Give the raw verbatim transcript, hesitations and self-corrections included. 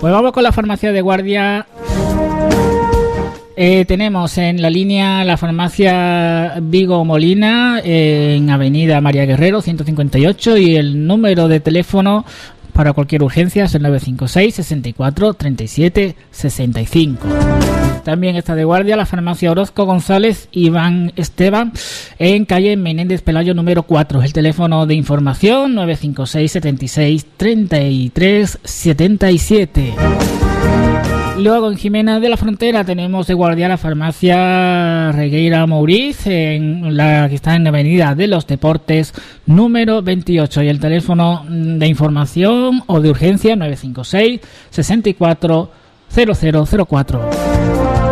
Pues vamos con la farmacia de guardia. Eh, tenemos en la línea la farmacia Vigo Molina, eh, en Avenida María Guerrero ciento cincuenta y ocho, y el número de teléfono para cualquier urgencia es el nueve cinco seis, sesenta y cuatro, treinta y siete, sesenta y cinco. También está de guardia la farmacia Orozco González Iván Esteban, en calle Menéndez Pelayo número cuatro. El teléfono de información nueve cinco seis, setenta y seis, treinta y tres, setenta y siete. Luego en Jimena de la Frontera tenemos de guardia la farmacia Regueira Mouriz, en la que está en la Avenida de los Deportes número veintiocho, y el teléfono de información o de urgencia nueve cinco seis, sesenta y cuatro, cero cero cero cuatro.